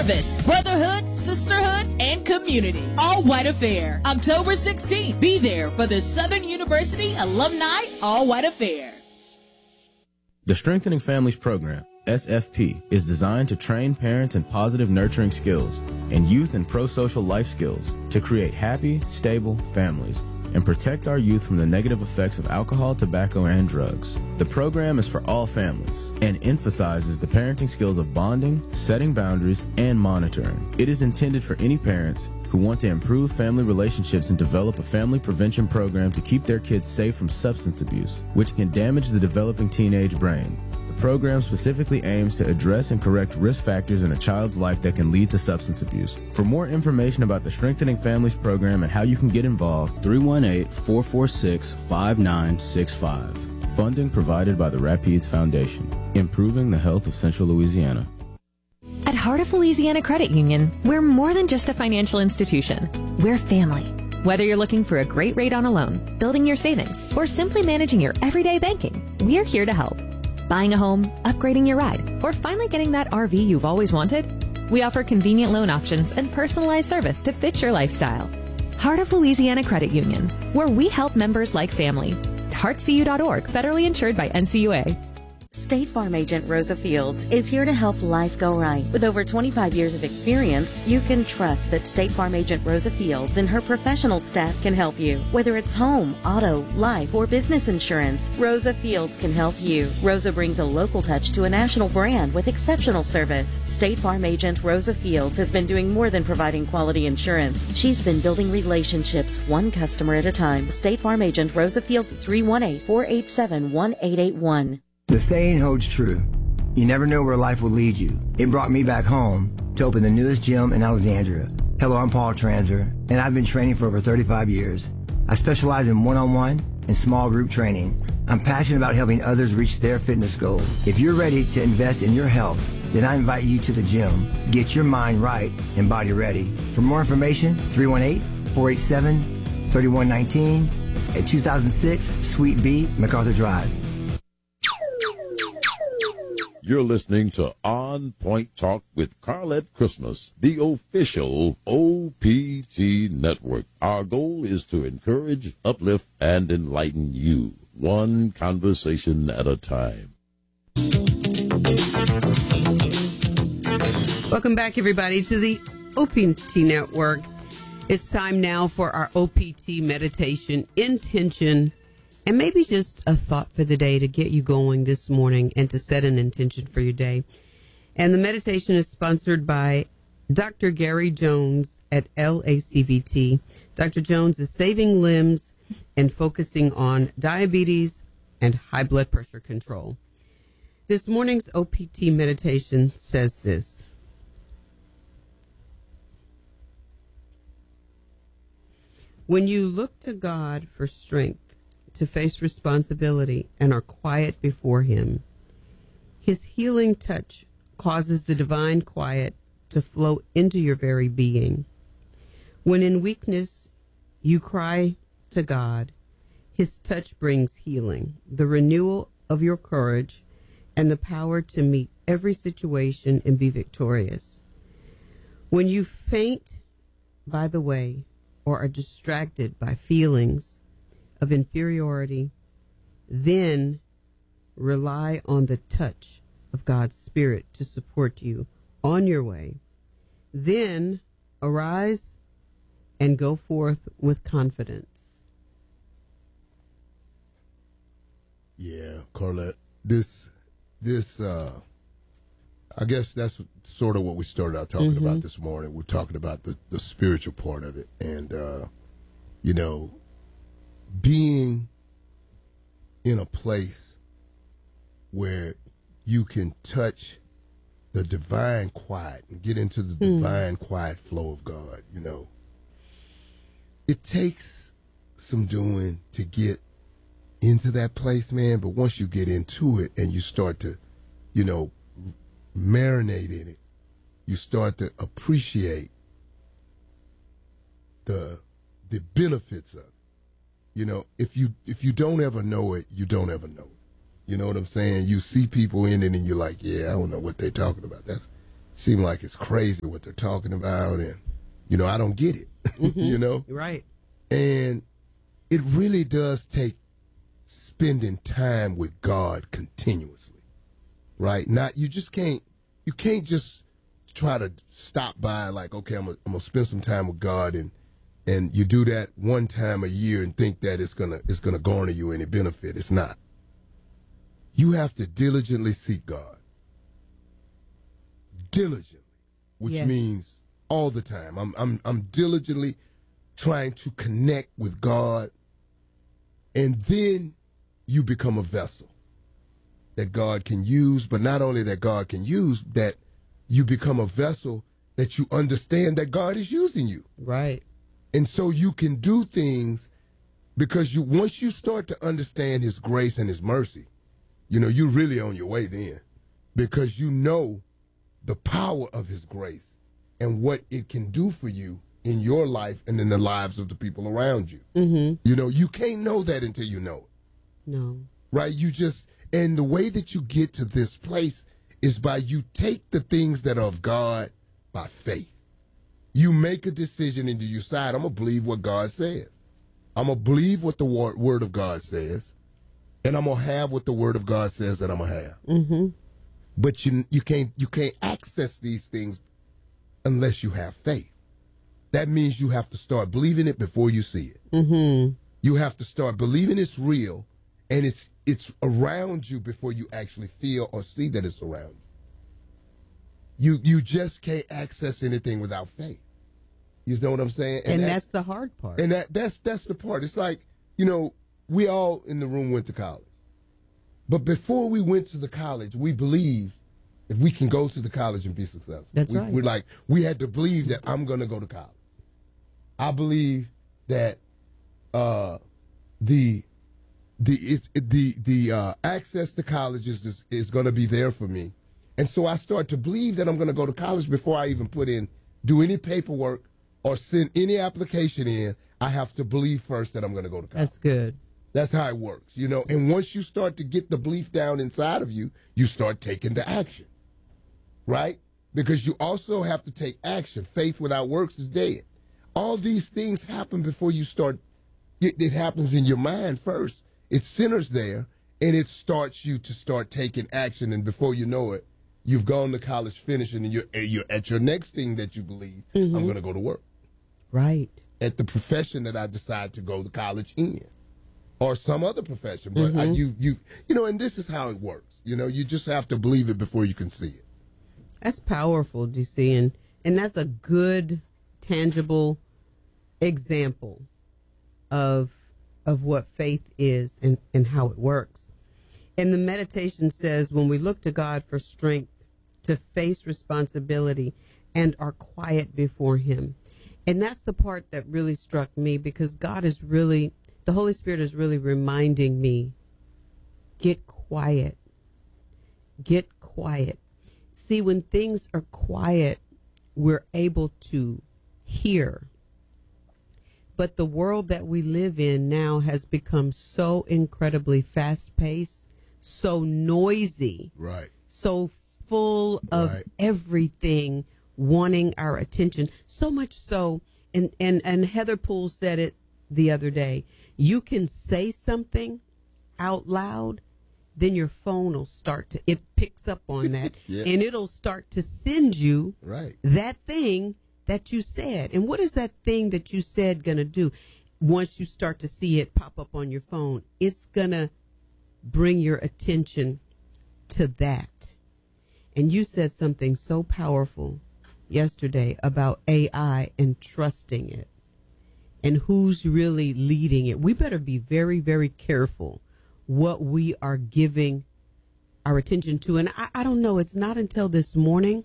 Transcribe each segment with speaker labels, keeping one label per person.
Speaker 1: service, brotherhood, sisterhood, and community. All White Affair, October 16th. Be there for the Southern University Alumni All White Affair.
Speaker 2: The Strengthening Families Program, SFP, is designed to train parents in positive nurturing skills and youth and pro-social life skills to create happy, stable families and protect our youth from the negative effects of alcohol, tobacco, and drugs. The program is for all families and emphasizes the parenting skills of bonding, setting boundaries, and monitoring. It is intended for any parents who want to improve family relationships and develop a family prevention program to keep their kids safe from substance abuse, which can damage the developing teenage brain. The program specifically aims to address and correct risk factors in a child's life that can lead to substance abuse. For more information about the Strengthening Families program and how you can get involved, 318-446-5965. Funding provided by the Rapides Foundation, improving the health of Central Louisiana.
Speaker 3: At Heart of Louisiana Credit Union, we're more than just a financial institution. We're family. Whether you're looking for a great rate on a loan, building your savings, or simply managing your everyday banking, we're here to help. Buying a home, upgrading your ride, or finally getting that RV you've always wanted? We offer convenient loan options and personalized service to fit your lifestyle. Heart of Louisiana Credit Union, where we help members like family. heartcu.org, federally insured by NCUA.
Speaker 4: State Farm Agent Rosa Fields is here to help life go right. With over 25 years of experience, you can trust that State Farm Agent Rosa Fields and her professional staff can help you. Whether it's home, auto, life, or business insurance, Rosa Fields can help you. Rosa brings a local touch to a national brand with exceptional service. State Farm Agent Rosa Fields has been doing more than providing quality insurance. She's been building relationships one customer at a time. State Farm Agent Rosa Fields at 318-487-1881.
Speaker 5: The saying holds true. You never know where life will lead you. It brought me back home to open the newest gym in Alexandria. Hello, I'm Paul Transer, and I've been training for over 35 years. I specialize in one-on-one and small group training. I'm passionate about helping others reach their fitness goals. If you're ready to invest in your health, then I invite you to the gym. Get your mind right and body ready. For more information, 318-487-3119 at 2006 Suite B, MacArthur Drive.
Speaker 6: You're listening to On Point Talk with Carlette Christmas, the official OPT network. Our goal is to encourage, uplift, and enlighten you, one conversation at a time.
Speaker 7: Welcome back, everybody, to the OPT network. It's time now for our OPT meditation intention. And maybe just a thought for the day to get you going this morning and to set an intention for your day. And the meditation is sponsored by Dr. Gary Jones at LACVT. Dr. Jones is saving limbs and focusing on diabetes and high blood pressure control. This morning's OPT meditation says this. When you look to God for strength to face responsibility and are quiet before him, his healing touch causes the divine quiet to flow into your very being. When in weakness you cry to God, his touch brings healing, the renewal of your courage, and the power to meet every situation and be victorious. When you faint by the way or are distracted by feelings of inferiority, then rely on the touch of God's Spirit to support you on your way. Then arise and go forth with confidence.
Speaker 8: Yeah, Carlette, this I guess that's sort of what we started out talking about this morning. We're talking about the spiritual part of it, and being in a place where you can touch the divine quiet and get into the divine quiet flow of God, It takes some doing to get into that place, man, but once you get into it and you start to, marinate in it, you start to appreciate the benefits of it. If you don't ever know it, you don't ever know it. You know what I'm saying? You see people in it and you're like, yeah, I don't know what they're talking about. seem like it's crazy what they're talking about, and I don't get it.
Speaker 7: Right.
Speaker 8: And it really does take spending time with God continuously, right? You can't just try to stop by like, okay, I'm gonna spend some time with God, and you do that one time a year and think that it's gonna garner you any benefit. It's not. You have to diligently seek God. Diligently, which means all the time. I'm diligently trying to connect with God, and then you become a vessel that God can use, but not only that God can use, that you become a vessel that you understand that God is using you.
Speaker 7: Right.
Speaker 8: And so you can do things because once you start to understand his grace and his mercy, you're really on your way then, because you know the power of his grace and what it can do for you in your life and in the lives of the people around you. Mm-hmm. You can't know that until you know it.
Speaker 7: No.
Speaker 8: Right? And the way that you get to this place is by you take the things that are of God by faith. You make a decision and you decide, I'm going to believe what God says. I'm going to believe what the word of God says, and I'm going to have what the word of God says that I'm going to have.
Speaker 7: Mm-hmm.
Speaker 8: But you can't access these things unless you have faith. That means you have to start believing it before you see it.
Speaker 7: Mm-hmm.
Speaker 8: You have to start believing it's real, and it's around you before you actually feel or see that it's around you. You just can't access anything without faith. You know what I'm saying?
Speaker 7: And that's the hard part.
Speaker 8: And that's the part. It's like, we all in the room went to college. But before we went to the college, we believed that we can go to the college and be successful.
Speaker 7: That's right.
Speaker 8: We had to believe that I'm going to go to college. I believe that the access to college is going to be there for me. And so I start to believe that I'm going to go to college before I even do any paperwork or send any application in. I have to believe first that I'm going to go to college.
Speaker 7: That's good.
Speaker 8: That's how it works, And once you start to get the belief down inside of you, you start taking the action, right? Because you also have to take action. Faith without works is dead. All these things happen before you start. It happens in your mind first. It centers there, and it starts you to start taking action. And before you know it, you've gone to college, finishing, and you're at your next thing that you believe. Mm-hmm. I'm going to go to work.
Speaker 7: Right.
Speaker 8: At the profession that I decide to go to college in. Or some other profession, but and this is how it works. You just have to believe it before you can see it.
Speaker 7: That's powerful, DC, and that's a good, tangible example of what faith is and how it works. And the meditation says, when we look to God for strength to face responsibility and are quiet before Him, and that's the part that really struck me, because the Holy Spirit is really reminding me, get quiet. Get quiet. See, when things are quiet, we're able to hear. But the world that we live in now has become so incredibly fast-paced, so noisy,
Speaker 8: right?
Speaker 7: So full of everything wanting our attention. So much so, and Heather Poole said it the other day, you can say something out loud, then your phone will it picks up on that, and it'll start to send you that thing that you said. And what is that thing that you said going to do? Once you start to see it pop up on your phone, it's going to bring your attention to that. And you said something so powerful yesterday about AI and trusting it. And who's really leading it. We better be very, very careful what we are giving our attention to. And I don't know, it's not until this morning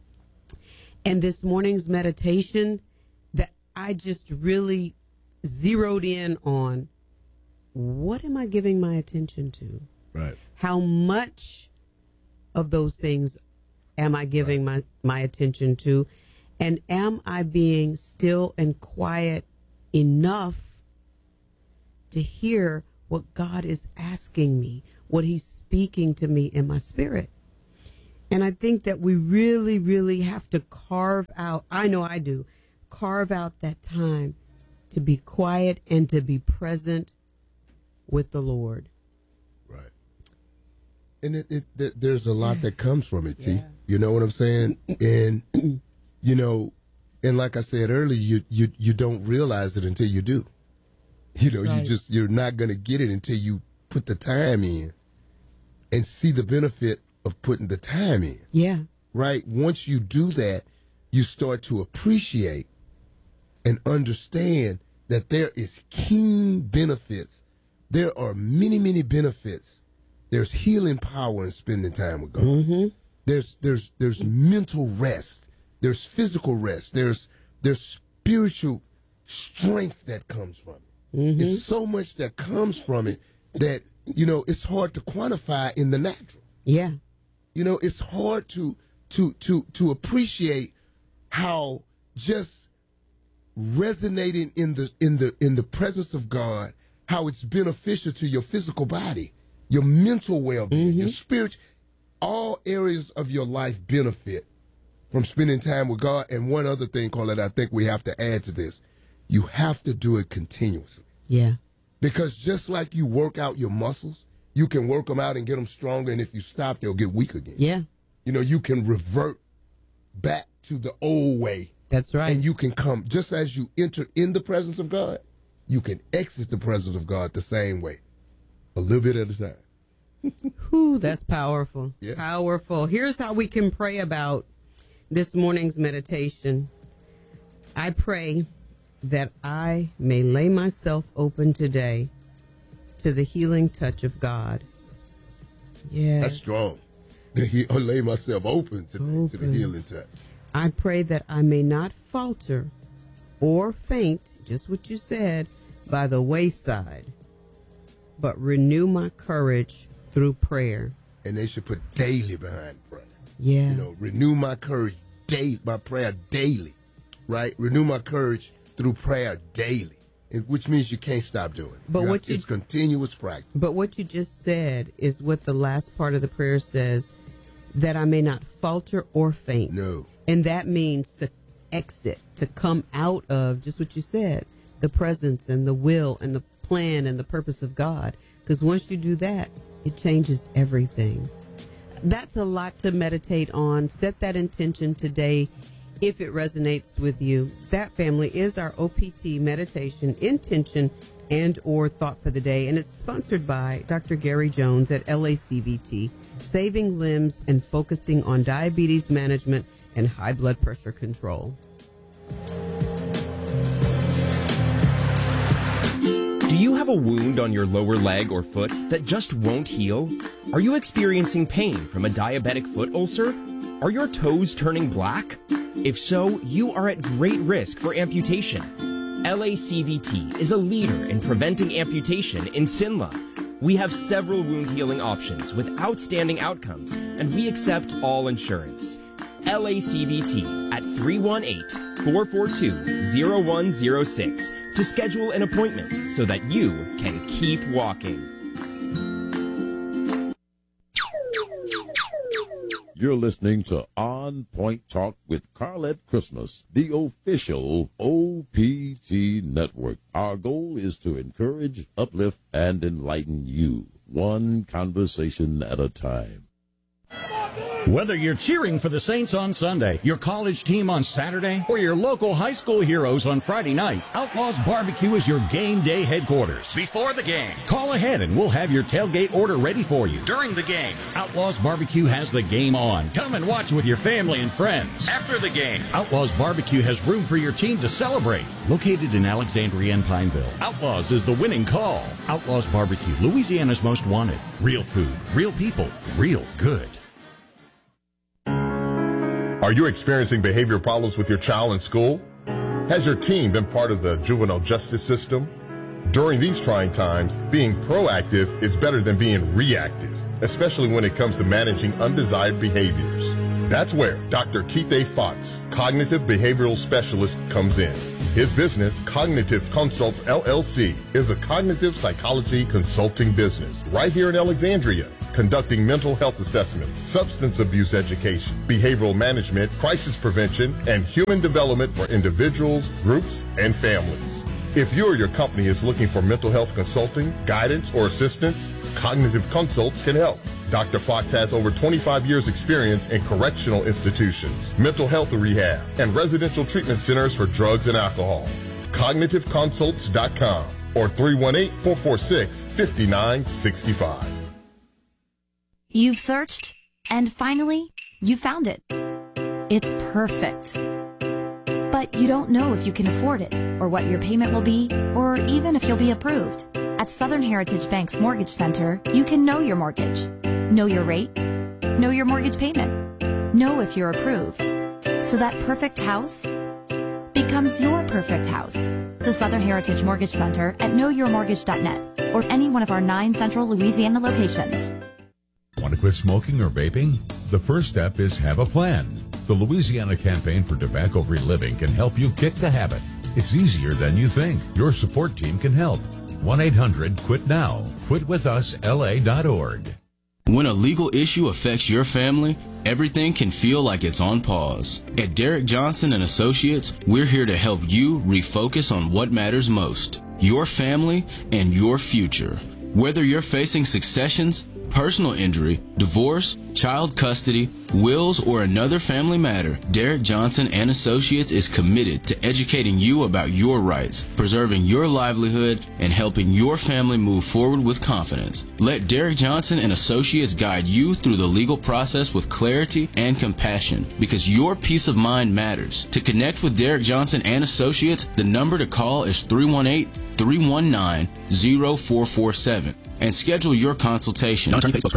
Speaker 7: and this morning's meditation that I just really zeroed in on, what am I giving my attention to?
Speaker 8: Right.
Speaker 7: How much of those things am I giving my attention to? And am I being still and quiet enough to hear what God is asking me, what He's speaking to me in my spirit? And I think that we really, really have to carve out, I know I do, carve out that time to be quiet and to be present with the Lord.
Speaker 8: Right. And there's a lot that comes from it, T. You know what I'm saying? And, you know, and like I said earlier, you don't realize it until you do. You know,
Speaker 7: Right.
Speaker 8: you're not going to get it until you put the time in and see the benefit of putting the time in.
Speaker 7: Yeah.
Speaker 8: Right? Once you do that, you start to appreciate and understand that there is keen benefits. There are many, many benefits. There's healing power in spending time with God.
Speaker 7: Mm-hmm.
Speaker 8: There's mental rest. There's physical rest. There's spiritual strength that comes from it.
Speaker 7: Mm-hmm.
Speaker 8: It's so much that comes from it that, you know, it's hard to quantify in the natural.
Speaker 7: Yeah.
Speaker 8: You know, it's hard to appreciate how just resonating in the presence of God, how it's beneficial to your physical body, your mental well-being, your spirit, all areas of your life benefit from spending time with God. And one other thing, Carlette, I think we have to add to this. You have to do it continuously.
Speaker 7: Yeah.
Speaker 8: Because just like you work out your muscles, you can work them out and get them stronger, and if you stop, they'll get weak again.
Speaker 7: Yeah.
Speaker 8: You know, you can revert back to the old way.
Speaker 7: That's right.
Speaker 8: And you can come, just as you enter in the presence of God, you can exit the presence of God the same way, a little bit at a time.
Speaker 7: Whew, that's powerful.
Speaker 8: Yeah.
Speaker 7: Powerful. Here's how we can pray about this morning's meditation. I pray that I may lay myself open today to the healing touch of God. Yeah.
Speaker 8: That's strong. I'll lay myself open to the healing touch.
Speaker 7: I pray that I may not falter or faint, just what you said, by the wayside, but renew my courage through prayer.
Speaker 8: And they should put daily behind prayer.
Speaker 7: Yeah.
Speaker 8: You know, renew my courage daily, my prayer daily, right? Renew my courage through prayer daily, which means you can't stop doing it.
Speaker 7: But
Speaker 8: it's continuous practice.
Speaker 7: But what you just said is what the last part of the prayer says, that I may not falter or faint.
Speaker 8: No.
Speaker 7: And that means to exit, to come out of, just what you said, the presence and the will and the plan and the purpose of God. Because once you do that, it changes everything. That's a lot to meditate on. Set that intention today if it resonates with you. That, family, is our OPT meditation intention and or thought for the day. And it's sponsored by Dr. Gary Jones at LACVT, saving limbs and focusing on diabetes management and high blood pressure control.
Speaker 9: Do you have a wound on your lower leg or foot that just won't heal? Are you experiencing pain from a diabetic foot ulcer? Are your toes turning black? If so, you are at great risk for amputation. LACVT is a leader in preventing amputation in Sinla. We have several wound healing options with outstanding outcomes, and we accept all insurance. LACVT at 318-442-0106 to schedule an appointment so that you can keep walking.
Speaker 6: You're listening to On Point Talk with Carlette Christmas, the official OPT network. Our goal is to encourage, uplift, and enlighten you, one conversation at a time.
Speaker 10: Whether you're cheering for the Saints on Sunday, your college team on Saturday, or your local high school heroes on Friday night, Outlaws Barbecue is your game day headquarters.
Speaker 11: Before the game,
Speaker 10: Call ahead and we'll have your tailgate order ready for you.
Speaker 11: during the game,
Speaker 10: Outlaws Barbecue has the game on. Come and watch with your family and friends.
Speaker 11: after the game.
Speaker 10: Outlaws Barbecue has room for your team to celebrate. Located in Alexandria and Pineville, Outlaws is the winning call. Outlaws Barbecue, Louisiana's most wanted. Real food, real people, real good.
Speaker 12: Are you experiencing behavior problems with your child in school? Has your teen been part of the juvenile justice system? During these trying times, being proactive is better than being reactive, especially when it comes to managing undesired behaviors. That's where Dr. Keith A. Fox, cognitive behavioral specialist, comes in. His business, Cognitive Consults LLC, is a cognitive psychology consulting business right here in Alexandria. conducting mental health assessments, substance abuse education, behavioral management, crisis prevention, and human development for individuals, groups, and families. If you or your company is looking for mental health consulting, guidance, or assistance, Cognitive Consults can help. Dr. Fox has over 25 years experience in correctional institutions, mental health rehab, and residential treatment centers for drugs and alcohol. CognitiveConsults.com or 318-446-5965.
Speaker 11: You've searched, and finally, you found it. It's perfect. But you don't know if you can afford it, or what your payment will be, or even if you'll be approved. At Southern Heritage Bank's Mortgage Center, you can know your mortgage, know your rate, know your mortgage payment, know if you're approved. So that perfect house becomes your perfect house. The Southern Heritage Mortgage Center at knowyourmortgage.net or any one of our 9 central Louisiana locations.
Speaker 13: Want to quit smoking or vaping? The first step is have a plan. The Louisiana Campaign for Tobacco-Free Living can help you kick the habit. It's easier than you think. Your support team can help. 1-800-QUIT-NOW. QuitWithUsLA.org.
Speaker 2: When a legal issue affects your family, everything can feel like it's on pause. At Derek Johnson and Associates, we're here to help you refocus on what matters most, your family and your future. Whether you're facing successions, personal injury, divorce, child custody, wills, or another family matter, Derek Johnson and Associates is committed to educating you about your rights, preserving your livelihood, and helping your family move forward with confidence. Let Derek Johnson and Associates guide you through the legal process with clarity and compassion, because your peace of mind matters. To connect with Derek Johnson and Associates, the number to call is 318-319-0447. And schedule your consultation.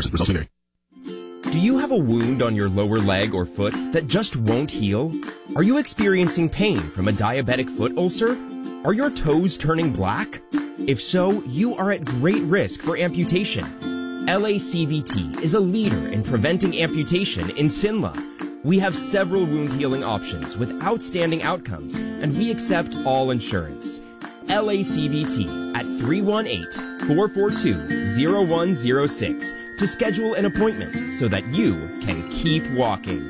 Speaker 9: Do you have a wound on your lower leg or foot that just won't heal? Are you experiencing pain from a diabetic foot ulcer? Are your toes turning black? If so, you are at great risk for amputation. LACVT is a leader in preventing amputation in Sinla. We have several wound healing options with outstanding outcomes, and we accept all insurance. LACVT at 318-442-0106 to schedule an appointment so that you can keep walking.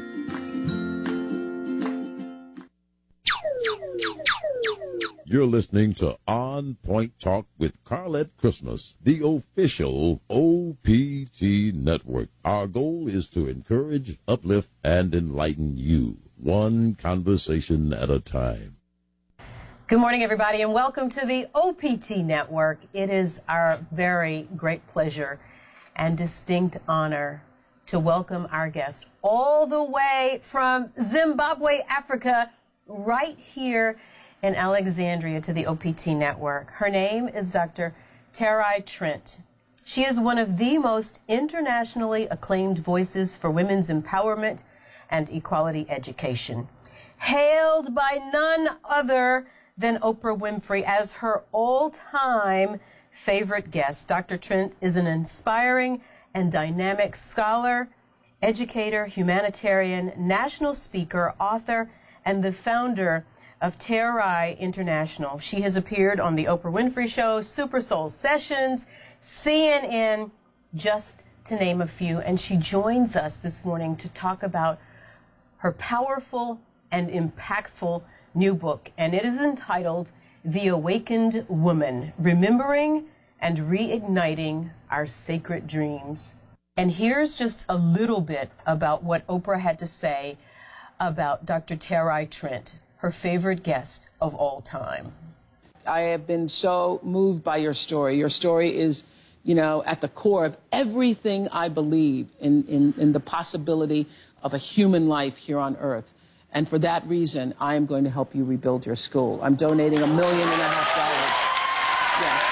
Speaker 6: You're listening to On Point Talk with Carlette Christmas, the official OPT network. Our goal is to encourage, uplift, and enlighten you, one conversation at a time.
Speaker 14: Good morning, everybody, and welcome to the OPT Network. It is our very great pleasure and distinct honor to welcome our guest all the way from Zimbabwe, Africa, right here in Alexandria to the OPT Network. Her name is Dr. Terai Trent. She is one of the most internationally acclaimed voices for women's empowerment and equality education, hailed by none other than Oprah Winfrey as her all-time favorite guest. Dr. Trent is an inspiring and dynamic scholar, educator, humanitarian, national speaker, author, and the founder of Terai International. She has appeared on The Oprah Winfrey Show, Super Soul Sessions, CNN, just to name a few. And she joins us this morning to talk about her powerful and impactful new book, and it is entitled The Awakened Woman, Remembering and Reigniting Our Sacred Dreams. And here's just a little bit about what Oprah had to say about Dr. Terai Trent, her favorite guest of all time.
Speaker 15: I have been so moved by your story. Your story is, you know, at the core of everything I believe in the possibility of a human life here on earth. And for that reason, I am going to help you rebuild your school. I'm donating $1.5 million. Yes.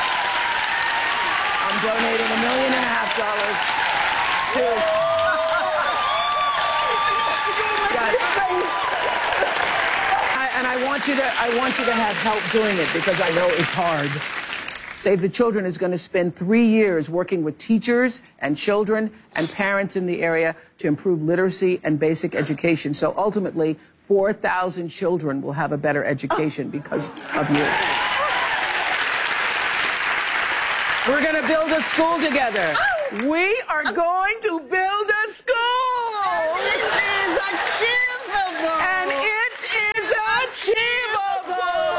Speaker 15: I'm donating $1.5 million to... And I want you to have help doing it because I know it's hard. Save the Children is going to spend 3 years working with teachers and children and parents in the area to improve literacy and basic education. So ultimately, 4,000 children will have a better education because of you. We're going to build a school together. We are going to build a school.
Speaker 16: It is achievable.
Speaker 15: And it is achievable.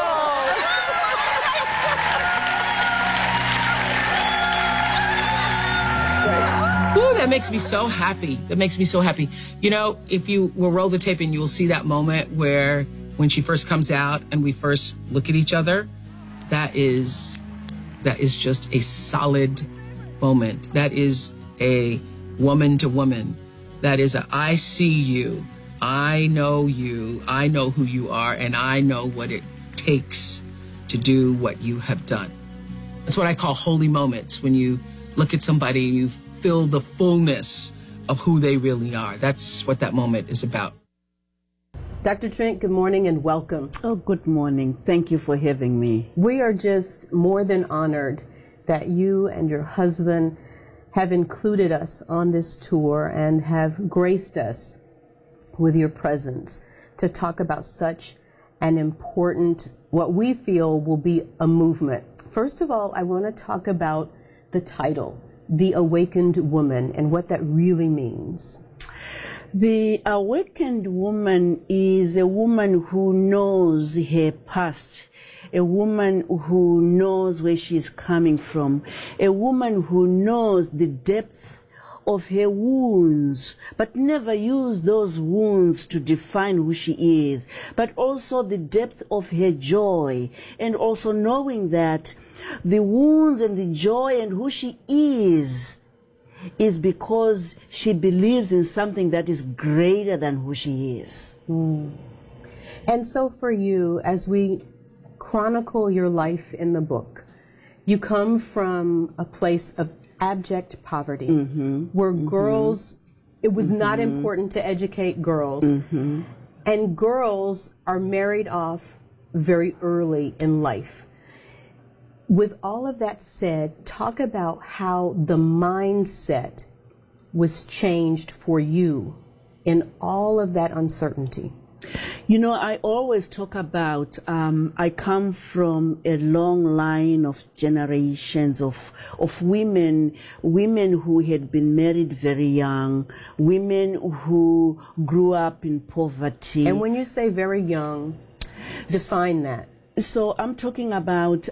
Speaker 15: Ooh, that makes me so happy. That makes me so happy. You know, if you will roll the tape and you will see that moment where when she first comes out and we first look at each other, that is just a solid moment. That is a woman to woman. That is a I see you, I know you, I know who you are, and I know what it takes to do what you have done. That's what I call holy moments, when you look at somebody and you feel the fullness of who they really are. That's what that moment is about.
Speaker 14: Dr. Trent, good morning and welcome.
Speaker 17: Oh, good morning. Thank you for having me.
Speaker 14: We are just more than honored that you and your husband have included us on this tour and have graced us with your presence to talk about such an important, what we feel will be a movement. First of all, I want to talk about the title, The Awakened Woman, and what that really means.
Speaker 17: The awakened woman is a woman who knows her past, a woman who knows where she's coming from, a woman who knows the depth of her wounds, but never use those wounds to define who she is, but also the depth of her joy, and also knowing that the wounds and the joy and who she is because she believes in something that is greater than who she is.
Speaker 14: And so for you, as we chronicle your life in the book, you come from a place of abject poverty, where girls, it was not important to educate girls, and girls are married off very early in life. With all of that said, talk about how the mindset was changed for you in all of that uncertainty.
Speaker 17: You know, I always talk about, I come from a long line of generations of women who had been married very young, women who grew up in poverty.
Speaker 14: And when you say very young, define that.
Speaker 17: So I'm talking about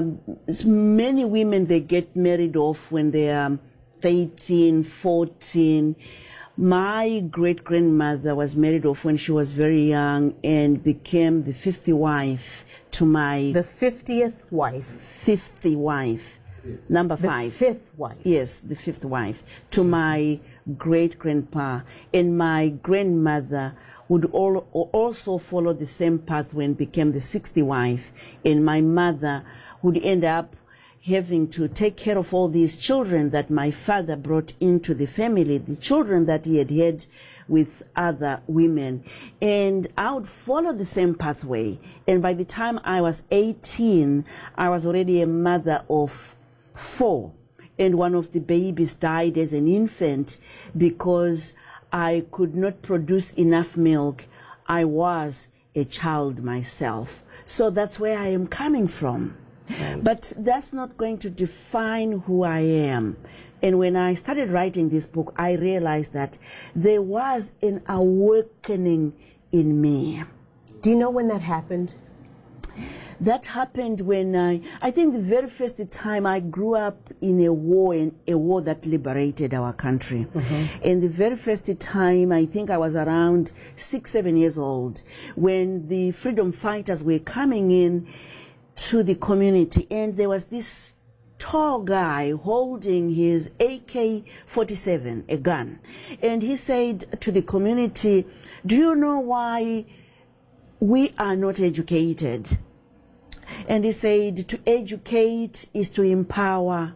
Speaker 17: many women, they get married off when they are 13, 14. My great-grandmother was married off when she was very young and became the 50th wife to my...
Speaker 14: The 50th wife.
Speaker 17: 50th wife. Number 5.
Speaker 14: The 5th wife.
Speaker 17: Yes, the 5th wife to my great-grandpa. And my grandmother would also follow the same path when became the 60th wife. And my mother would end up having to take care of all these children that my father brought into the family, the children that he had with other women. And I would follow the same pathway. And by the time I was 18, I was already a mother of 4. And one of the babies died as an infant because I could not produce enough milk. I was a child myself. So that's where I am coming from. Right. But that's not going to define who I am. And when I started writing this book, I realized that there was an awakening in me.
Speaker 14: Do you know when that happened?
Speaker 17: That happened when I think the very first time I grew up in a war that liberated our country. And the very first time, I think I was around 6, 7 years old, when the freedom fighters were coming in to the community, and there was this tall guy holding his AK-47, a gun, and he said to the community, "Do you know why we are not educated?" And he said, to educate is to empower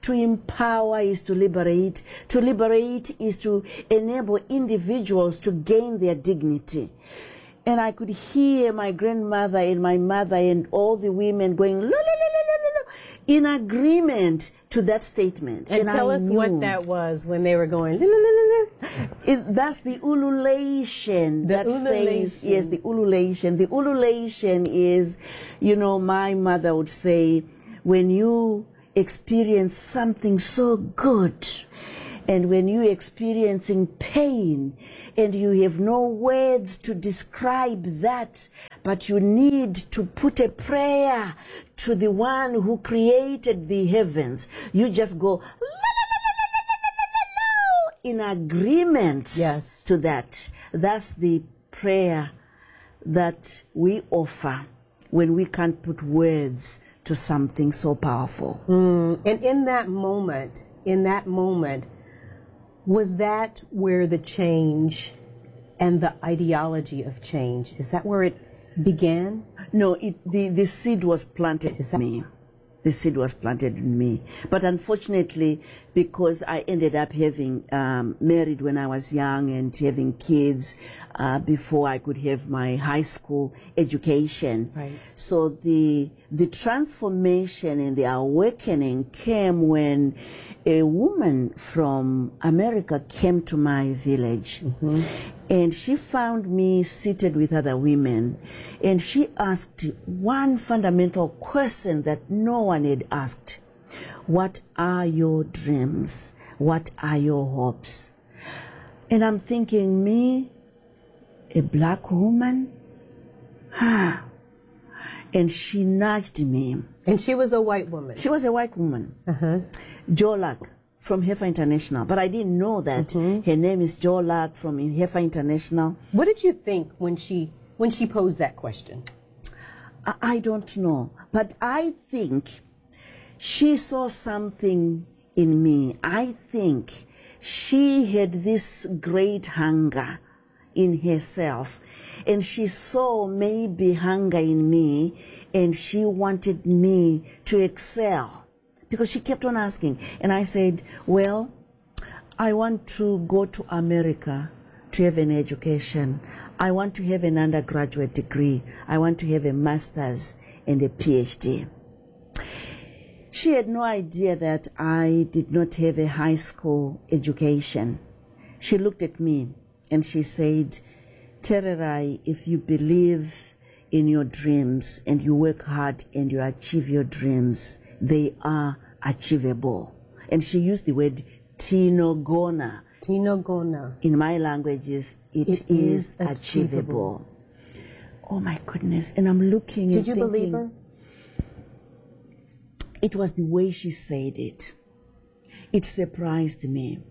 Speaker 17: is to liberate is to enable individuals to gain their dignity. And I could hear my grandmother and my mother and all the women going, "La, la, la, la, la, la," in agreement to that statement.
Speaker 14: And tell us what that was when they were going, la, la, la, la.
Speaker 17: That's the ululation. Says, yes, the ululation. The ululation is, you know, my mother would say, when you experience something so good. And when you're experiencing pain and you have no words to describe that, but you need to put a prayer to the one who created the heavens, you just go in agreement to that. That's the prayer that we offer when we can't put words to something so powerful.
Speaker 14: And in that moment, was that where the change and the ideology of change, is that where it began?
Speaker 17: No, the seed was planted in me. The seed was planted in me. But unfortunately, because I ended up having married when I was young and having kids before I could have my high school education.
Speaker 14: Right.
Speaker 17: So the transformation and the awakening came when a woman from America came to my village. And she found me seated with other women, and she asked one fundamental question that no one had asked. What are your dreams? What are your hopes? And I'm thinking, me, a black woman? And she nudged me.
Speaker 14: And she was a white woman?
Speaker 17: She was a white woman. Jolak from Heifer International. But I didn't know that her name is Jolak from Heifer International.
Speaker 14: What did you think when she posed that question?
Speaker 17: I don't know. But I think she saw something in me. I think she had this great hunger in herself. And she saw maybe hunger in me, and she wanted me to excel. Because she kept on asking. And I said, well, I want to go to America to have an education. I want to have an undergraduate degree. I want to have a master's and a PhD. She had no idea that I did not have a high school education. She looked at me and she said, Tererai, if you believe in your dreams and you work hard and you achieve your dreams, they are achievable. And she used the word tinogona.
Speaker 14: Tinogona.
Speaker 17: In my languages, it is achievable. Oh my goodness. And I'm looking and thinking.
Speaker 14: Did you believe her?
Speaker 17: It was the way she said it. It surprised me.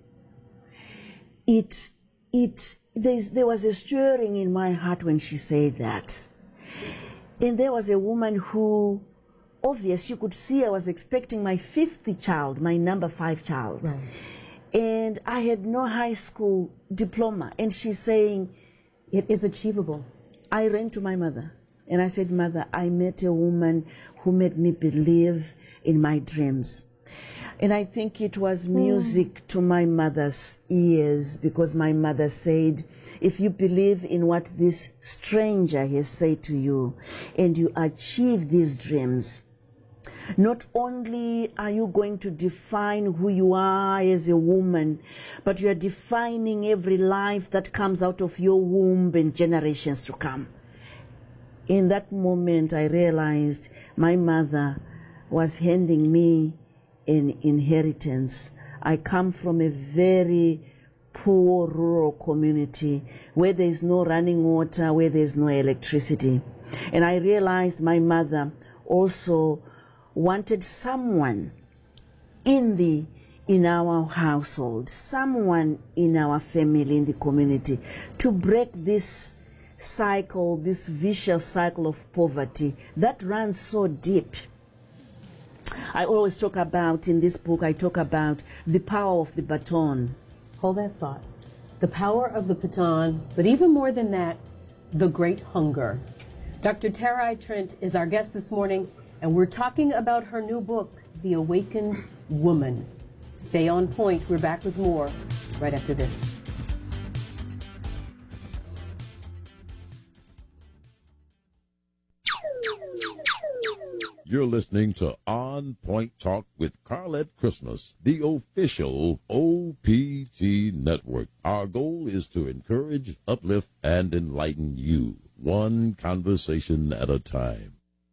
Speaker 17: There was a stirring in my heart when she said that. And there was a woman who, obvious, you could see I was expecting my 5th child, my number 5 child.
Speaker 14: Right.
Speaker 17: And I had no high school diploma. And she's saying,
Speaker 14: it is achievable.
Speaker 17: I ran to my mother and I said, Mother, I met a woman who made me believe in my dreams. And I think it was music to my mother's ears, because my mother said, if you believe in what this stranger has said to you and you achieve these dreams, not only are you going to define who you are as a woman, but you are defining every life that comes out of your womb and generations to come. In that moment, I realized my mother was handing me an inheritance. I come from a very poor rural community where there is no running water, where there is no electricity. And I realized my mother also wanted someone in our household, someone in our family, in the community, to break this cycle, this vicious cycle of poverty that runs so deep. I always talk about, in this book, I talk about the power of the baton.
Speaker 14: Hold that thought. The power of the baton, but even more than that, the great hunger. Dr. Tererai Trent is our guest this morning, and we're talking about her new book, The Awakened Woman. Stay on point. We're back with more right after this.
Speaker 6: You're listening to On Point Talk with Carlette Christmas, the official OPT network. Our goal is to encourage, uplift, and enlighten you, one conversation at a time.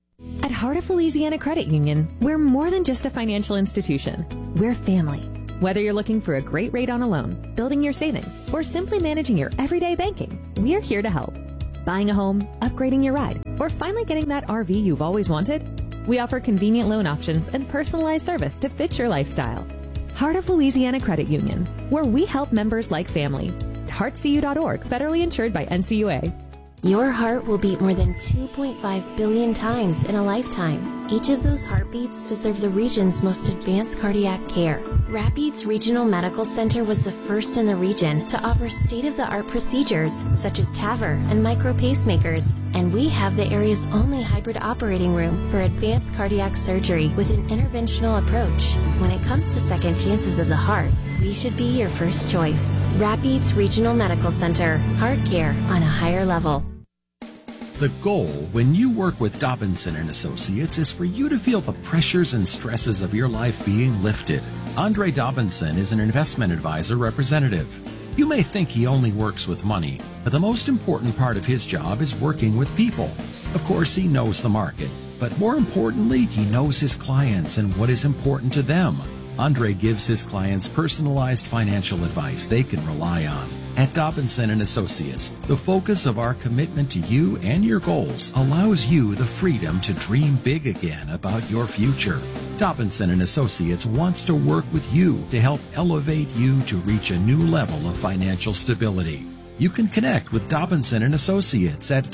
Speaker 3: At Heart of Louisiana Credit Union, we're more than just a financial institution. We're family. Whether you're looking for a great rate on a loan, building your savings, or simply managing your everyday banking, we're here to help. Buying a home, upgrading your ride, or finally getting that RV you've always wanted? We offer convenient loan options and personalized service to fit your lifestyle. Heart of Louisiana Credit Union, where we help members like family. heartcu.org, federally insured by NCUA.
Speaker 18: Your heart will beat more than 2.5 billion times in a lifetime. Each of those heartbeats deserves the region's most advanced cardiac care. Rapides Regional Medical Center was the first in the region to offer state-of-the-art procedures such as TAVR and micro pacemakers. And we have the area's only hybrid operating room for advanced cardiac surgery with an interventional approach. When it comes to second chances of the heart, we should be your first choice. Rapides Regional Medical Center. Heart care on a higher level.
Speaker 19: The goal when you work with Dobinson & Associates is for you to feel the pressures and stresses of your life being lifted. Andre Dobinson is an investment advisor representative. You may think he only works with money, but the most important part of his job is working with people. Of course, he knows the market, but more importantly, he knows his clients and what is important to them. Andre gives his clients personalized financial advice they can rely on. At Dobinson & Associates, the focus of our commitment to you and your goals allows you the freedom to dream big again about your future. Dobinson & Associates wants to work with you to help elevate you to reach a new level of financial stability. You can connect with Dobinson & Associates at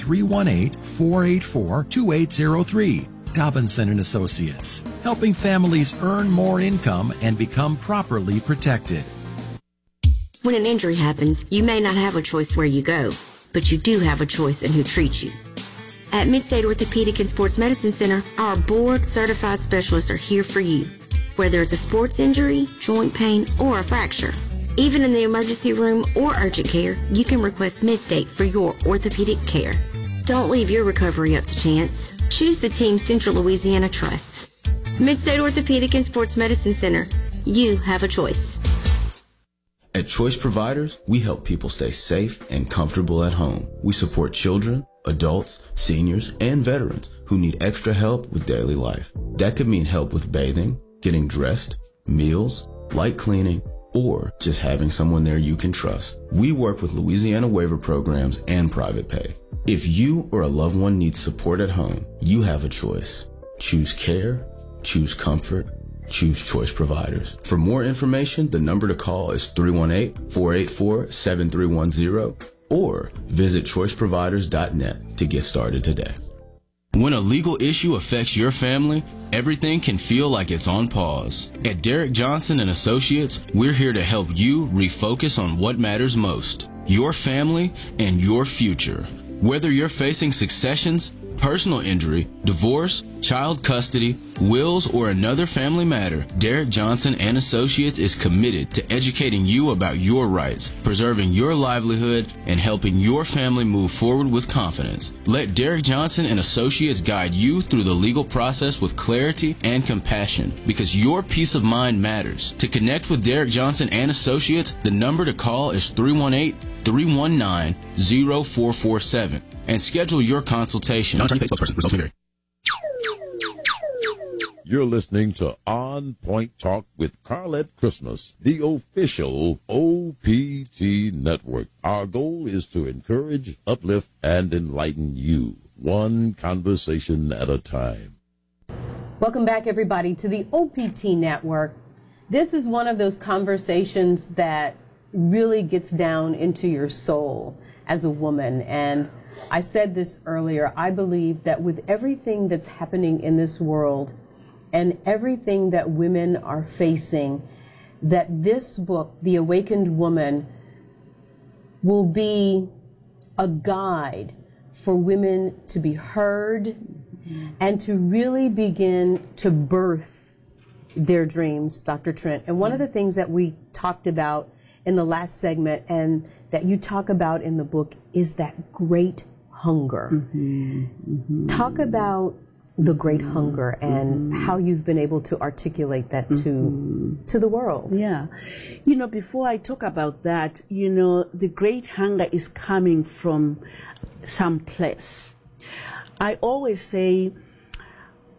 Speaker 19: 318-484-2803. Dobinson & Associates, helping families earn more income and become properly protected.
Speaker 20: When an injury happens, you may not have a choice where you go, but you do have a choice in who treats you. At Midstate Orthopedic and Sports Medicine Center, our board-certified specialists are here for you, whether it's a sports injury, joint pain, or a fracture. Even in the emergency room or urgent care, you can request Midstate for your orthopedic care. Don't leave your recovery up to chance. Choose the team Central Louisiana trusts. Midstate Orthopedic and Sports Medicine Center. You have a choice.
Speaker 2: At Choice Providers, we help people stay safe and comfortable at home. We support children, adults, seniors, and veterans who need extra help with daily life. That could mean help with bathing, getting dressed, meals, light cleaning, or just having someone there you can trust. We work with Louisiana waiver programs and private pay. If you or a loved one needs support at home, you have a choice. Choose care, choose comfort, choose Choice Providers. For more information, the number to call is 318-484-7310 or visit choiceproviders.net to get started today. When a legal issue affects your family, everything can feel like it's on pause. At Derek Johnson & Associates, we're here to help you refocus on what matters most, your family and your future. Whether you're facing successions, personal injury, divorce, child custody, wills, or another family matter, Derek Johnson & Associates is committed to educating you about your rights, preserving your livelihood, and helping your family move forward with confidence. Let Derek Johnson & Associates guide you through the legal process with clarity and compassion, because your peace of mind matters. To connect with Derek Johnson & Associates, the number to call is 318-319-0447 and schedule your consultation.
Speaker 6: You're listening to On Point Talk with Carlette Christmas, the official OPT network. Our goal is to encourage, uplift, and enlighten you, one conversation at a time.
Speaker 14: Welcome back, everybody, to the OPT network. This is one of those conversations that really gets down into your soul as a woman. And I said this earlier, I believe that with everything that's happening in this world and everything that women are facing, that this book, The Awakened Woman, will be a guide for women to be heard and to really begin to birth their dreams, Dr. Trent. And one of the things that we talked about in the last segment and that you talk about in the book is that great hunger. Talk about the great hunger and how you've been able to articulate that to the world.
Speaker 17: Yeah. You know, before I talk about that, you know, the great hunger is coming from some place. I always say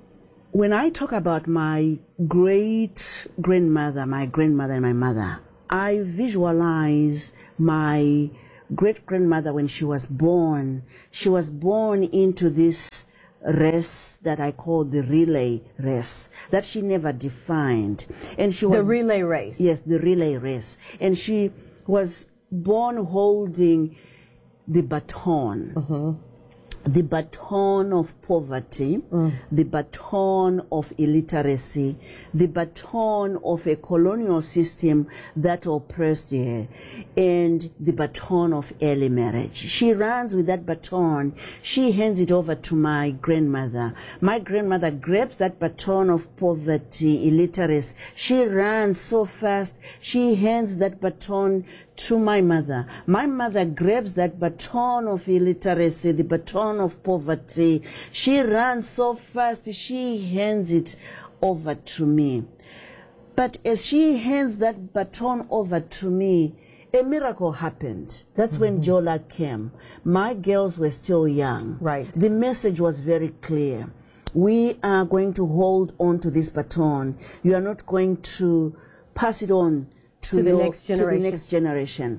Speaker 17: when I talk about my great-grandmother, and my mother, I visualize my great-grandmother when she was born. She was born into this race that I call the relay race, that she never defined. And she was
Speaker 14: the relay race.
Speaker 17: Yes, the relay race. And she was born holding the baton. The baton of poverty, the baton of illiteracy, the baton of a colonial system that oppressed her, and the baton of early marriage. She runs with that baton. She hands it over to my grandmother. My grandmother grabs that baton of poverty, illiteracy. She runs so fast. She hands that baton to my mother. My mother grabs that baton of illiteracy, the baton of poverty. She runs so fast, she hands it over to me. But as she hands that baton over to me, a miracle happened. That's when Jola came. My girls were still young.
Speaker 14: Right.
Speaker 17: The message was very clear. We are going to hold on to this baton. You are not going to pass it on to the next generation.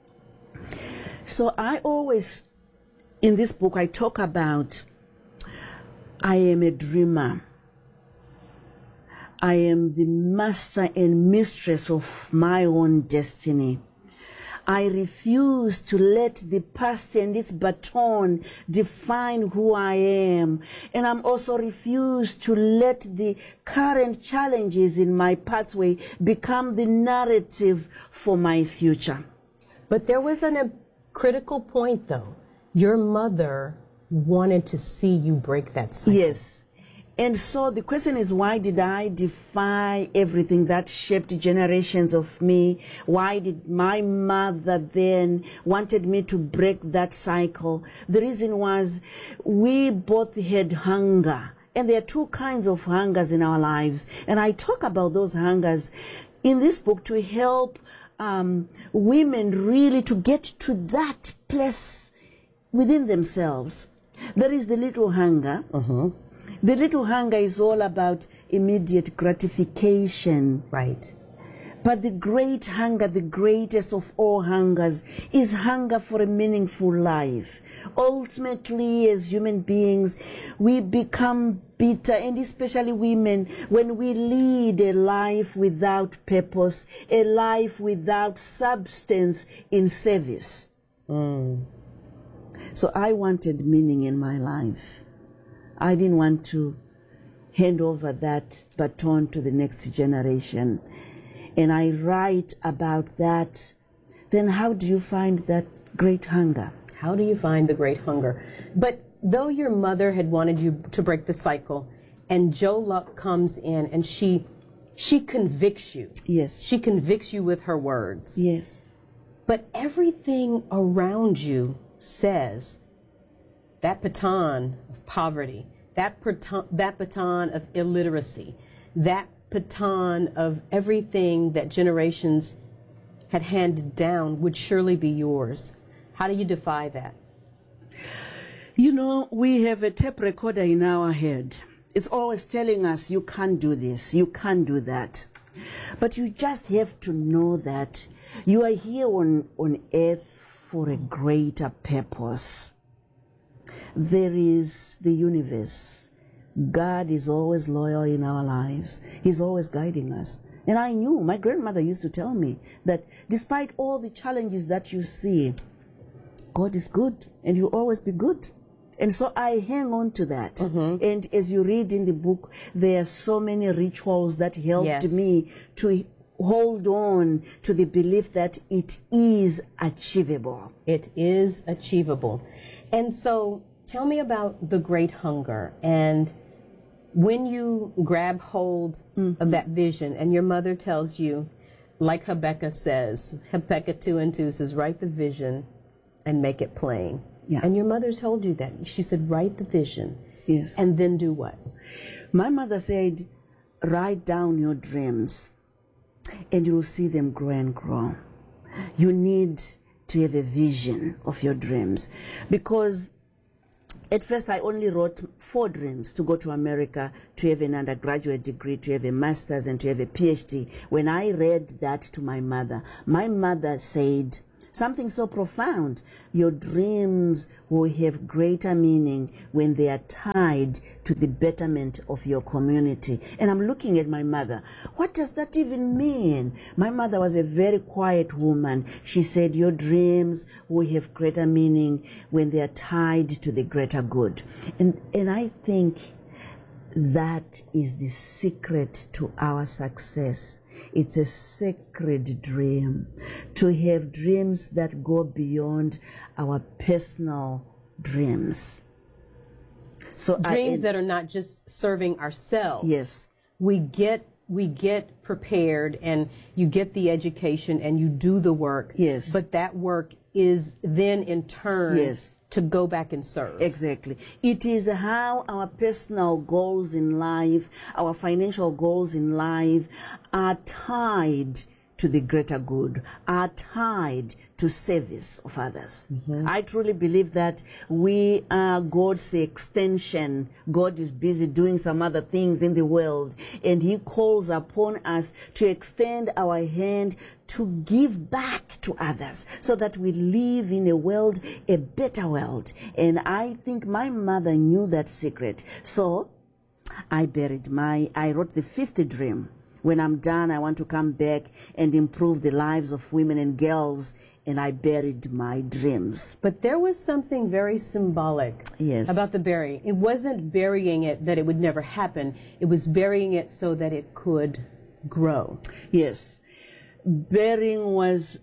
Speaker 17: So I always, in this book, I talk about I am a dreamer. I am the master and mistress of my own destiny. I refuse to let the past and its baton define who I am. And I'm also refuse to let the current challenges in my pathway become the narrative for my future.
Speaker 14: But there was a critical point, though. Your mother wanted to see you break that cycle.
Speaker 17: Yes. And so the question is, why did I defy everything that shaped generations of me? Why did my mother then wanted me to break that cycle? The reason was we both had hunger. And there are two kinds of hungers in our lives. And I talk about those hungers in this book to help women really to get to that place within themselves. There is the little hunger. The little hunger is all about immediate gratification.
Speaker 14: Right.
Speaker 17: But the great hunger, the greatest of all hungers, is hunger for a meaningful life. Ultimately, as human beings, we become bitter, and especially women, when we lead a life without purpose, a life without substance in service. So I wanted meaning in my life. I didn't want to hand over that baton to the next generation. And I write about that. Then how do you find that great hunger?
Speaker 14: How do you find the great hunger? But though your mother had wanted you to break the cycle, and Joe Luck comes in and she convicts you.
Speaker 17: Yes.
Speaker 14: She convicts you with her words.
Speaker 17: Yes.
Speaker 14: But everything around you says that baton of poverty, that baton of illiteracy, that baton of everything that generations had handed down would surely be yours. How do you defy that?
Speaker 17: You know, we have a tape recorder in our head. It's always telling us, you can't do this, you can't do that. But you just have to know that you are here on earth for a greater purpose. There is the universe. God is always loyal in our lives. He's always guiding us. And I knew, my grandmother used to tell me that despite all the challenges that you see, God is good and He'll always be good. And so I hang on to that. And as you read in the book, there are so many rituals that helped me to hold on to the belief that it is achievable.
Speaker 14: It is achievable. And so tell me about the great hunger. And when you grab hold of that vision and your mother tells you, like Habakkuk says, Habakkuk 2 and 2 says, write the vision and make it plain.
Speaker 17: Yeah.
Speaker 14: And your mother told you that. She said, write the vision.
Speaker 17: Yes.
Speaker 14: And then do what?
Speaker 17: My mother said, write down your dreams and you will see them grow and grow. You need to have a vision of your dreams, because At first, I only wrote 4 dreams: to go to America, to have an undergraduate degree, to have a master's, and to have a PhD. When I read that to my mother said something so profound: your dreams will have greater meaning when they are tied to the betterment of your community. And I'm looking at my mother. What does that even mean? My mother was a very quiet woman. She said, your dreams will have greater meaning when they are tied to the greater good. And I think that is the secret to our success. It's a sacred dream, to have dreams that go beyond our personal dreams.
Speaker 14: So dreams that are not just serving ourselves.
Speaker 17: Yes.
Speaker 14: We get prepared, and you get the education and you do the work.
Speaker 17: Yes.
Speaker 14: But that work is then in turn to go back and serve.
Speaker 17: Exactly. It is how our personal goals in life, our financial goals in life are tied to the greater good, are tied to service of others. I truly believe that we are God's extension. God is busy doing some other things in the world, and he calls upon us to extend our hand to give back to others so that we live in a world, a better world. And I think my mother knew that secret. So I wrote the 5th dream. When I'm done, I want to come back and improve the lives of women and girls, and I buried my dreams.
Speaker 14: But there was something very symbolic about the burying. It wasn't burying it that it would never happen. It was burying it so that it could grow.
Speaker 17: Yes. Burying was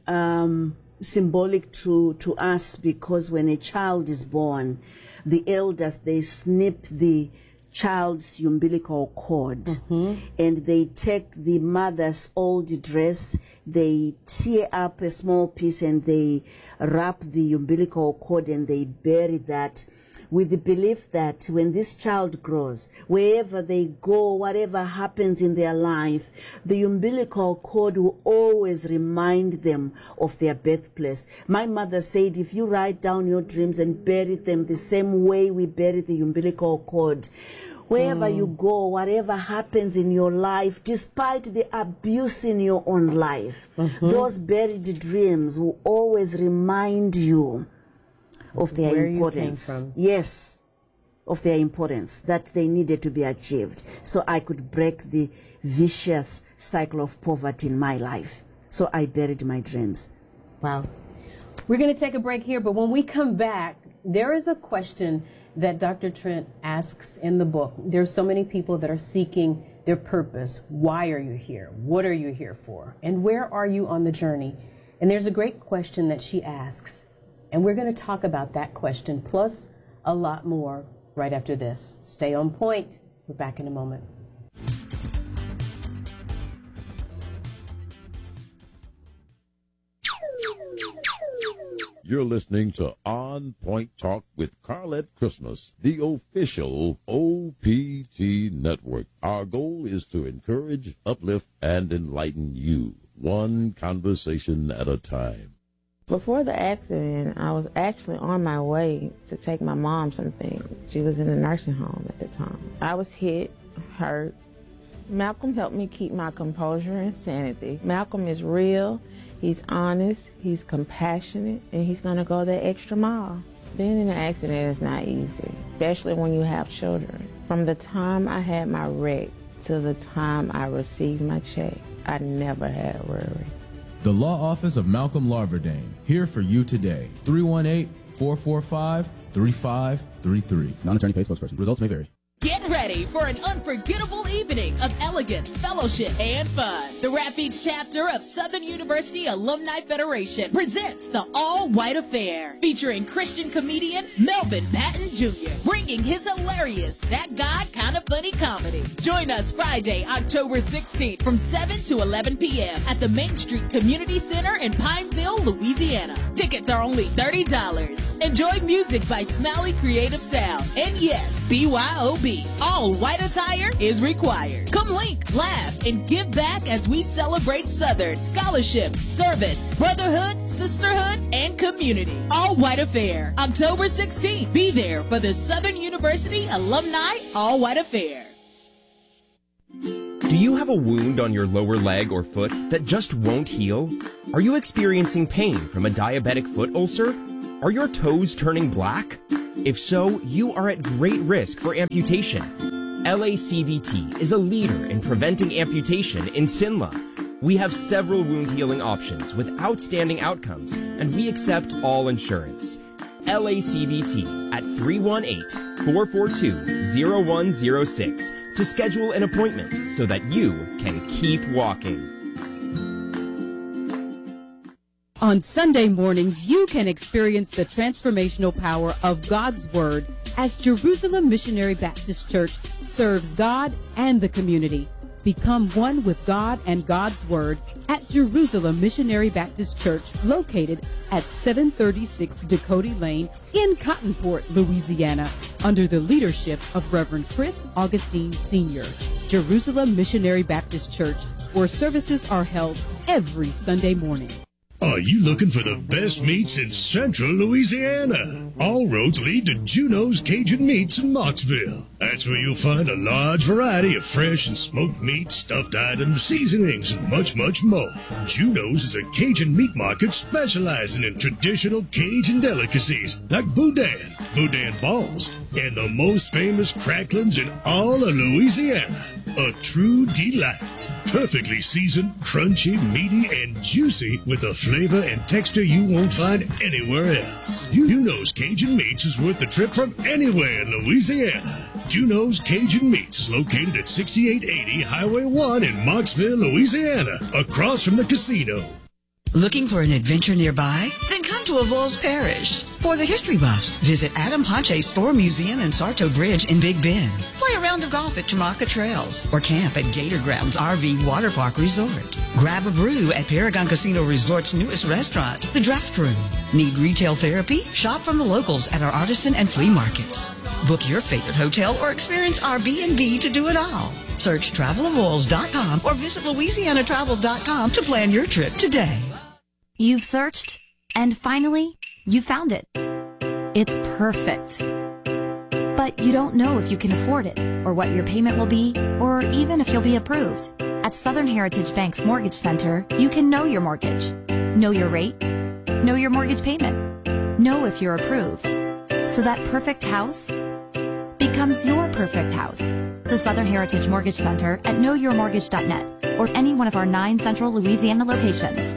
Speaker 17: symbolic to us, because when a child is born, the elders, they snip the child's umbilical cord, and they take the mother's old dress, they tear up a small piece, and they wrap the umbilical cord, and they bury that, with the belief that when this child grows, wherever they go, whatever happens in their life, the umbilical cord will always remind them of their birthplace. My mother said, if you write down your dreams and bury them the same way we bury the umbilical cord, wherever you go, whatever happens in your life, despite the abuse in your own life, those buried dreams will always remind you of their importance. Yes, of their importance, that they needed to be achieved. So I could break the vicious cycle of poverty in my life. So I buried my dreams.
Speaker 14: Wow. We're going to take a break here, but when we come back, there is a question that Dr. Trent asks in the book. There's so many people that are seeking their purpose. Why are you here? What are you here for? And where are you on the journey? And there's a great question that she asks. And we're going to talk about that question, plus a lot more, right after this. Stay on point. We're back in a moment.
Speaker 6: You're listening to On Point Talk with Carlette Christmas, the official OPT network. Our goal is to encourage, uplift, and enlighten you, one conversation at a time.
Speaker 21: Before the accident, I was actually on my way to take my mom something. She was in a nursing home at the time. I was hit, hurt. Malcolm helped me keep my composure and sanity. Malcolm is real, he's honest, he's compassionate, and he's gonna go that extra mile. Being in an accident is not easy, especially when you have children. From the time I had my wreck to the time I received my check, I never had worry.
Speaker 2: The Law Office of Malcolm Larverdane, here for you today. 318-445-3533. Non-attorney paid spokesperson. Results may vary.
Speaker 1: Get ready for an unforgettable evening of elegance, fellowship, and fun. The Rapides chapter of Southern University Alumni Federation presents the All-White Affair, featuring Christian comedian Melvin Patton Jr., bringing his hilarious That God Kinda Funny comedy. Join us Friday, October 16th from 7 to 11 p.m. at the Main Street Community Center in Pineville, Louisiana. Tickets are only $30. Enjoy music by Smiley Creative Sound. And yes, BYOB. be. All white attire is required. Come link, laugh, and give back as we celebrate Southern scholarship, service, brotherhood, sisterhood, and community. All White Affair, October 16th. Be there for the Southern University Alumni All White Affair.
Speaker 9: Do you have a wound on your lower leg or foot that just won't heal? Are you experiencing pain from a diabetic foot ulcer? Are your toes turning black? If so, you are at great risk for amputation. LACVT is a leader in preventing amputation in Sinla. We have several wound healing options with outstanding outcomes, and we accept all insurance. LACVT at 318-442-0106 to schedule an appointment so that you can keep walking.
Speaker 4: On Sunday mornings, you can experience the transformational power of God's Word as Jerusalem Missionary Baptist Church serves God and the community. Become one with God and God's Word at Jerusalem Missionary Baptist Church, located at 736 Dakota Lane in Cottonport, Louisiana, under the leadership of Reverend Chris Augustine Sr. Jerusalem Missionary Baptist Church, where services are held every Sunday morning.
Speaker 22: Are you looking for the best meats in central Louisiana? All roads lead to Juno's Cajun Meats in Moxville. That's where you'll find a large variety of fresh and smoked meat, stuffed items, seasonings, and much, much more. Juno's is a Cajun meat market specializing in traditional Cajun delicacies like boudin, boudin balls, and the most famous cracklings in all of Louisiana. A true delight. Perfectly seasoned, crunchy, meaty, and juicy with a flavor and texture you won't find anywhere else. Juno's Cajun Meats is worth the trip from anywhere in Louisiana. Juno's Cajun Meats is located at 6880 Highway 1 in Moxville, Louisiana, across from the casino.
Speaker 23: Looking for an adventure nearby? Then come to Avoyelles Parish. For the history buffs, visit Adam Ponche's Store Museum and Sarto Bridge in Big Bend. Play a round of golf at Tamaka Trails or camp at Gator Grounds RV Water Park Resort. Grab a brew at Paragon Casino Resort's newest restaurant, The Draft Room. Need retail therapy? Shop from the locals at our artisan and flea markets. Book your favorite hotel or experience our B&B to do it all. Search travelavoyelles.com or visit louisianatravel.com to plan your trip today.
Speaker 11: You've searched, and finally, you found it. It's perfect. But you don't know if you can afford it, or what your payment will be, or even if you'll be approved. At Southern Heritage Bank's Mortgage Center, you can know your mortgage, know your rate, know your mortgage payment, know if you're approved. So that perfect house becomes your perfect house. The Southern Heritage Mortgage Center at knowyourmortgage.net or any one of our 9 central Louisiana locations.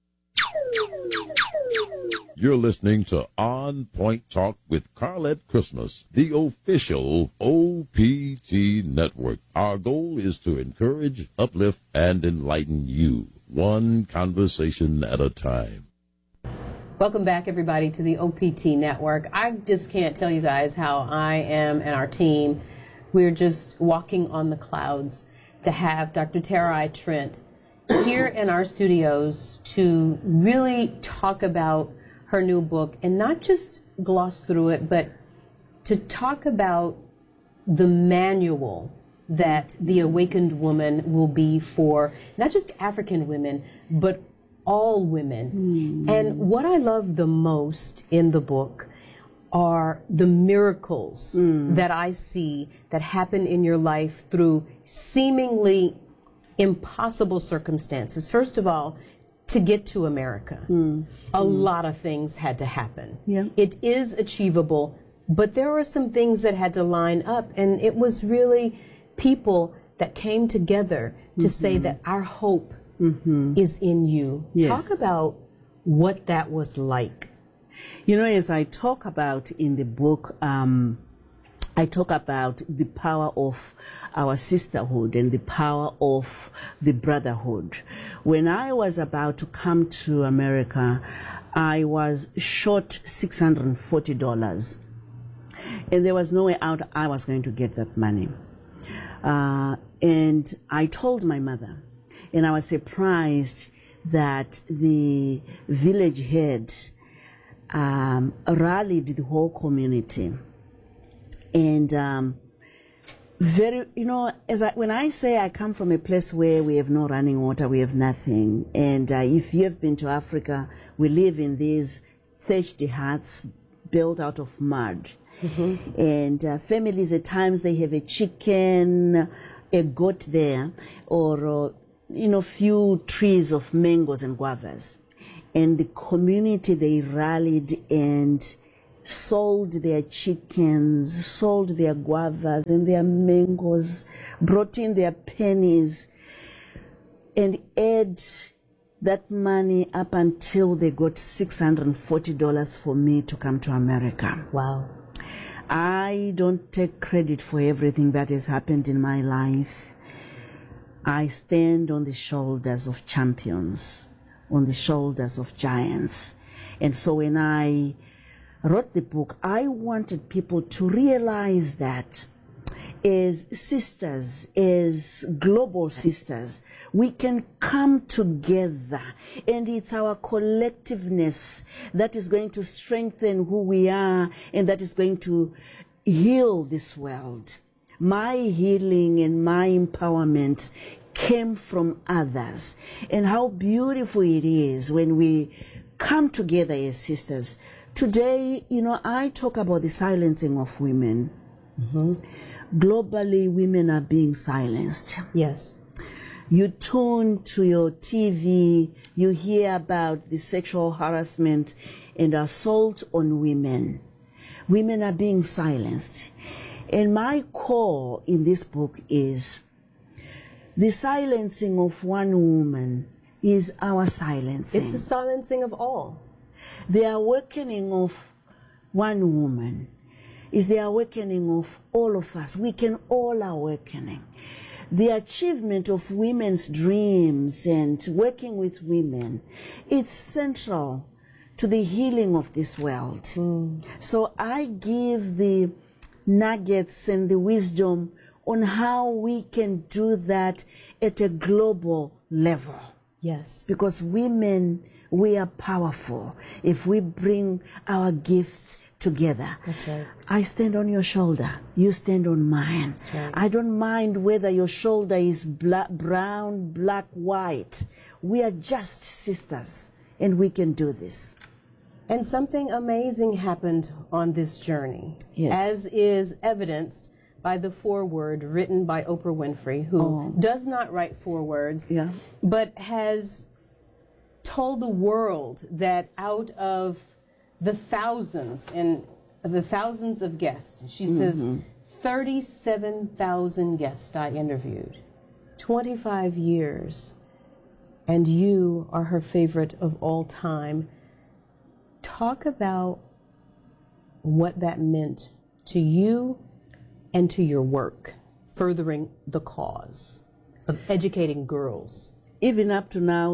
Speaker 6: You're listening to On Point Talk with Carlette Christmas, the official OPT network. Our goal is to encourage, uplift, and enlighten you, one conversation at a time.
Speaker 14: Welcome back, everybody, to the OPT network. I just can't tell you guys how I am and our team, we're just walking on the clouds to have Dr. Terai Trent here in our studios to really talk about her new book, and not just gloss through it, but to talk about the manual that the awakened woman will be for not just African women, but all women. And what I love the most in the book are the miracles that I see that happen in your life through seemingly impossible circumstances. First of all, to get to America, a lot of things had to happen. It is achievable, but there are some things that had to line up, and it was really people that came together to say that our hope is in you. Talk about what that was like.
Speaker 17: You know, as I talk about in the book, I talk about the power of our sisterhood and the power of the brotherhood. When I was about to come to America, I was short $640. And there was no way out I was going to get that money. And I told my mother, and I was surprised that the village head rallied the whole community. And When I say I come from a place where we have no running water, we have nothing. And if you have been to Africa, we live in these thatched huts built out of mud. Mm-hmm. And families at times, they have a chicken, a goat there, or, few trees of mangoes and guavas. And the community, they rallied and sold their chickens, sold their guavas and their mangoes, brought in their pennies, and ate that money up until they got $640 for me to come to America.
Speaker 14: Wow.
Speaker 17: I don't take credit for everything that has happened in my life. I stand on the shoulders of champions, on the shoulders of giants. And so when I wrote the book, I wanted people to realize that as sisters, as global sisters, we can come together, and it's our collectiveness that is going to strengthen who we are and that is going to heal this world. My healing and my empowerment came from others, and how beautiful it is when we come together as sisters. Today, I talk about the silencing of women. Mm-hmm. Globally, women are being silenced.
Speaker 14: Yes.
Speaker 17: You tune to your TV, you hear about the sexual harassment and assault on women. Women are being silenced. And my call in this book is the silencing of one woman is our silencing.
Speaker 14: It's the silencing of all.
Speaker 17: The awakening of one woman is the awakening of all of us. We can all awakening. The achievement of women's dreams and working with women, it's central to the healing of this world. Mm. So I give the nuggets and the wisdom on how we can do that at a global level.
Speaker 14: Yes.
Speaker 17: Because women, we are powerful if we bring our gifts together.
Speaker 14: That's right.
Speaker 17: I stand on your shoulder. You stand on mine.
Speaker 14: That's right.
Speaker 17: I don't mind whether your shoulder is brown, black, white. We are just sisters, and we can do this.
Speaker 14: And something amazing happened on this journey,
Speaker 17: yes,
Speaker 14: as is evidenced by the foreword written by Oprah Winfrey, who does not write forewords,
Speaker 17: yeah,
Speaker 14: but has told the world that out of the thousands of guests, she says 37,000 guests I interviewed, 25 years, and you are her favorite of all time. Talk about what that meant to you and to your work, furthering the cause of educating girls.
Speaker 17: Even up to now,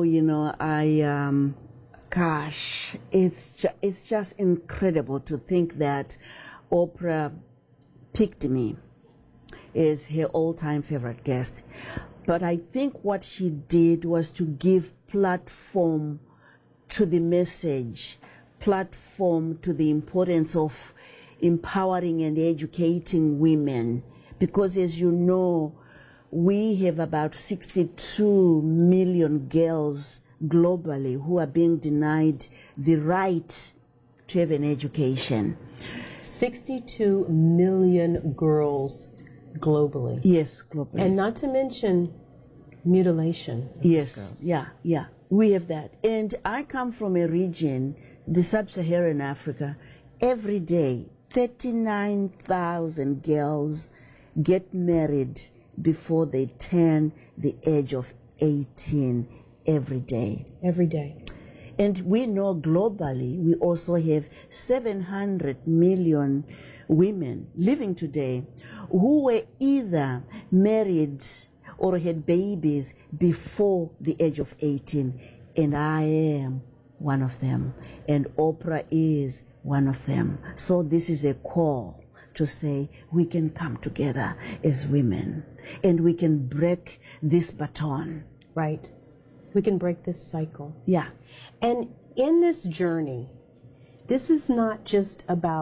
Speaker 17: gosh, it's just incredible to think that Oprah picked me as her all-time favorite guest. But I think what she did was to give platform to the message, platform to the importance of empowering and educating women. Because as you know, we have about 62 million girls globally who are being denied the right to have an education.
Speaker 14: 62 million girls globally.
Speaker 17: Yes, globally.
Speaker 14: And not to mention mutilation.
Speaker 17: Yes, yeah. We have that. And I come from a region, the sub-Saharan Africa. Every day, 39,000 girls get married before they turn the age of 18 every day.
Speaker 14: Every day.
Speaker 17: And we know globally we also have 700 million women living today who were either married or had babies before the age of 18. And I am one of them. And Oprah is one of them. So this is a call to say we can come together as women and we can break this baton.
Speaker 14: Right. We can break this cycle.
Speaker 17: Yeah.
Speaker 14: And in this journey, this is not just about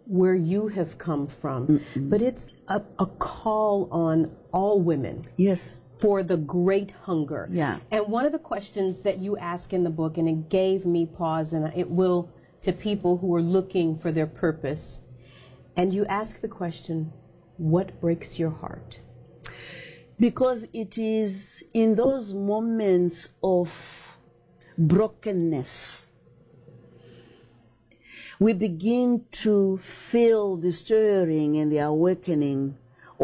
Speaker 14: where you have come from, but it's a call on all women.
Speaker 17: Yes.
Speaker 14: For the great hunger.
Speaker 17: Yeah.
Speaker 14: And one of the questions that you ask in the book, and it gave me pause, and it will to people who are looking for their purpose, and you ask the question, what breaks your heart?
Speaker 17: Because it is in those moments of brokenness we begin to feel the stirring and the awakening